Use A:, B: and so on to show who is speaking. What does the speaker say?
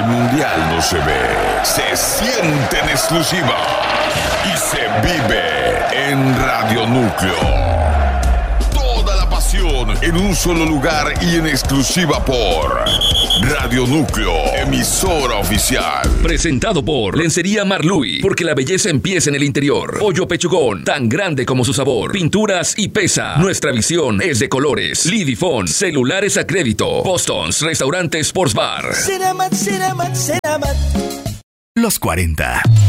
A: el mundial no se ve, se siente en exclusiva y se vive en Radio Núcleo. Toda la pasión en un solo lugar y en exclusiva por Radio Núcleo, emisora oficial.
B: Presentado por Lencería Marluy, porque la belleza empieza en el interior. Pollo Pechugón, tan grande como su sabor. Pinturas y pesa. Nuestra visión es de colores. Lidifón, celulares a crédito. Boston's, restaurante Sports Bar.
C: Los 40.